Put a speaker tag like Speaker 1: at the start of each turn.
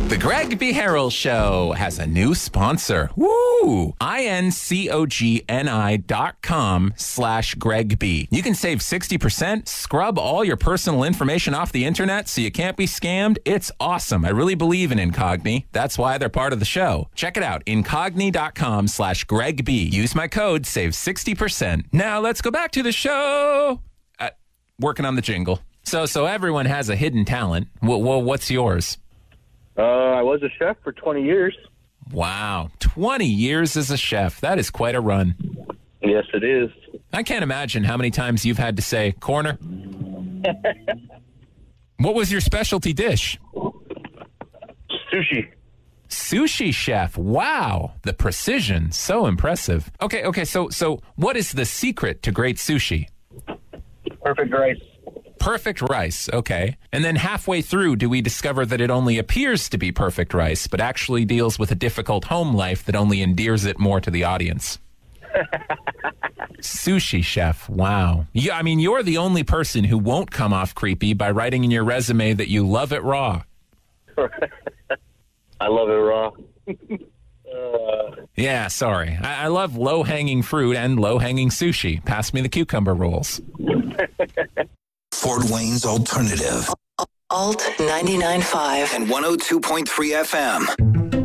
Speaker 1: The Greg B. Harrell Show has a new sponsor. Woo! incogni.com/Greg B. You can save 60%, scrub all your personal information off the internet so you can't be scammed. It's awesome. I really believe in Incogni. That's why they're part of the show. Check it out. incogni.com/Greg B. Use my code, save 60%. Now let's go back to the show. Working on the jingle. So everyone has a hidden talent. What's yours?
Speaker 2: I was a chef for 20 years.
Speaker 1: Wow. 20 years as a chef. That is quite a run.
Speaker 2: Yes, it is.
Speaker 1: I can't imagine how many times you've had to say, corner. What was your specialty dish?
Speaker 2: Sushi.
Speaker 1: Sushi chef. Wow. The precision. So impressive. Okay. So what is the secret to great sushi?
Speaker 2: Perfect rice.
Speaker 1: Perfect rice, okay. And then halfway through, do we discover that it only appears to be perfect rice, but actually deals with a difficult home life that only endears it more to the audience? Sushi chef, wow. Yeah, I mean, you're the only person who won't come off creepy by writing in your resume that you love it raw.
Speaker 2: I love it raw.
Speaker 1: Yeah, sorry. I love low-hanging fruit and low-hanging sushi. Pass me the cucumber rolls.
Speaker 3: Fort Wayne's Alternative.
Speaker 4: Alt 99.5
Speaker 3: and 102.3 FM.